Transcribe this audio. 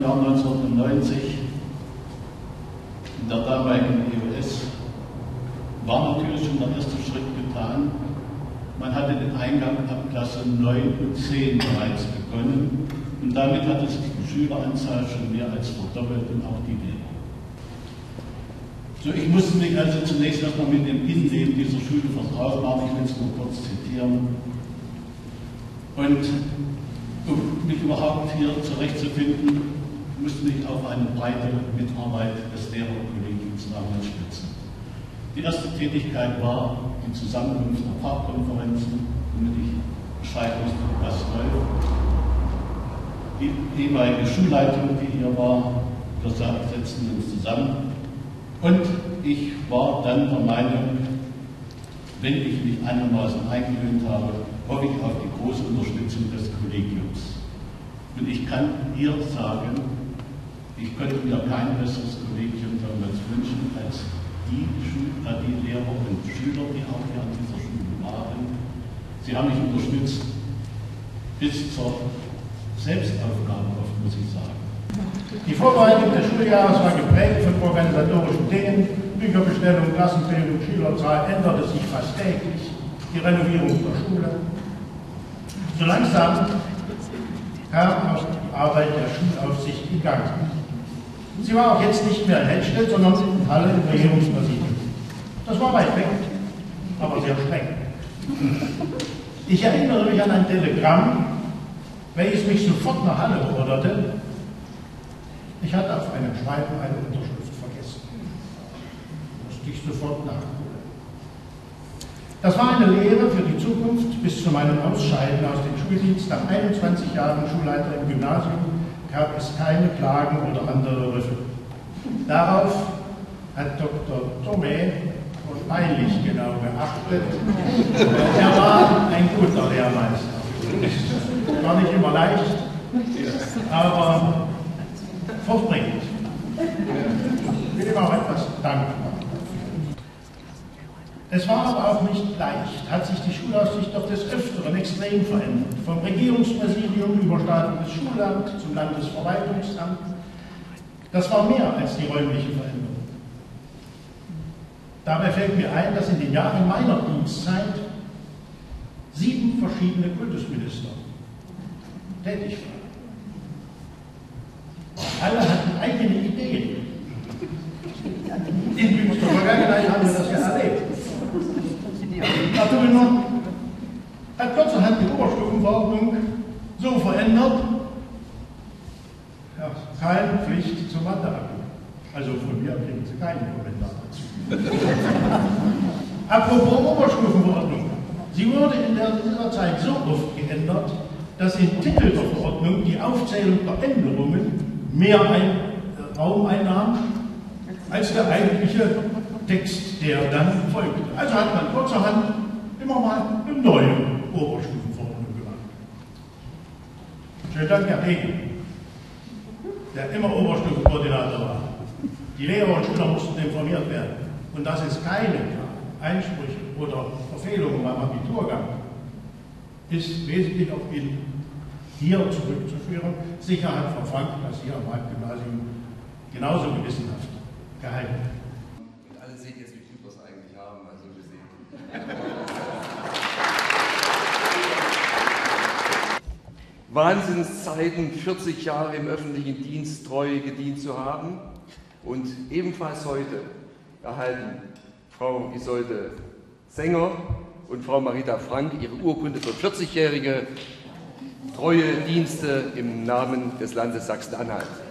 Jahr 1990 in der damaligen EOS war natürlich schon der erste Schritt getan. Man hatte den Eingang ab Klasse 9 und 10 bereits begonnen und damit hatte sich die Schüleranzahl schon mehr als verdoppelt und auch die Lehrer. So, ich musste mich also zunächst erstmal mit dem Innenleben dieser Schule vertraut machen, ich will es nur kurz zitieren. Und um mich überhaupt hier zurechtzufinden, musste mich auf eine breite Mitarbeit des Lehrerkollegiums damals stützen. Die erste Tätigkeit war die Zusammenkunft der Fachkonferenzen, damit ich Bescheid wusste, was läuft. Die ehemalige Schulleitung, die hier war, wir setzten uns zusammen. Und ich war dann der Meinung, wenn ich mich einigermaßen eingewöhnt habe, hoffe ich auf die große Unterstützung des Kollegiums. Und ich kann hier sagen, ich könnte mir kein besseres Kollegium damals wünschen als die Lehrer und Schüler, die auch hier an dieser Schule waren. Sie haben mich unterstützt bis zur Selbstaufgabe oft, muss ich sagen. Die Vorbereitung des Schuljahres war geprägt von organisatorischen Dingen. Bücherbestellung, Klassenbildung, Schülerzahl änderte sich fast täglich. Die Renovierung der Schule. So langsam kam auch die Arbeit der Schulaufsicht in Gang. Sie war auch jetzt nicht mehr in Helmstedt, sondern in Halle im Regierungspräsidium. Das war weit weg, aber sehr streng. Ich erinnere mich an ein Telegramm, welches mich sofort nach Halle beorderte. Ich hatte auf einem Schreiben eine Unterschrift vergessen. Musste ich sofort nachholen. Das war eine Lehre für die Zukunft. Bis zu meinem Ausscheiden aus dem Schuldienst nach 21 Jahren Schulleiter im Gymnasium gab es keine Klagen oder andere Rüffel. Darauf hat Dr. Thomé peinlich genau geachtet. Er war ein guter Lehrmeister. War nicht immer leicht, aber fortbringend. Ich will ihm auch etwas dankbar. Es war aber auch nicht leicht, hat sich die Schulaufsicht doch des Öfteren extrem verändert. Vom Regierungspräsidium über staatliches Schulamt zum Landesverwaltungsamt. Das war mehr als die räumliche Veränderung. Dabei fällt mir ein, dass in den Jahren meiner Dienstzeit 7 verschiedene Kultusminister tätig waren. Alle hatten eigene Ideen. In jüngster Vergangenheit haben wir das ja erlebt. Herr Thüner hat kurzerhand die Oberstufenverordnung so verändert, ja, keine Pflicht zur Matheabitur. Also von mir kriegen Sie keinen Kommentar dazu. Apropos Oberstufenverordnung. Sie wurde in dieser Zeit so oft geändert, dass im Titel der Verordnung die Aufzählung der Änderungen mehr Raum einnahm als der eigentliche Text, der dann folgte. Also hat man kurzerhand immer mal eine neue Oberstufenverordnung gemacht. Schönen Dank, Herr Regen, der immer Oberstufenkoordinator war. Die Lehrer und Schüler mussten informiert werden. Und dass es keine Einsprüche oder Verfehlungen beim Abitur gab, ist wesentlich auf ihn hier zurückzuführen. Sicher hat Frau Frank das hier am Waldgymnasium genauso gewissenhaft gehalten. Und alle sehen jetzt, wie gut wir es eigentlich haben, also gesehen. Wahnsinnszeiten, 40 Jahre im öffentlichen Dienst treu gedient zu haben. Und ebenfalls heute erhalten Frau Isolde Sänger und Frau Marita Frank ihre Urkunde für 40-jährige treue Dienste im Namen des Landes Sachsen-Anhalt.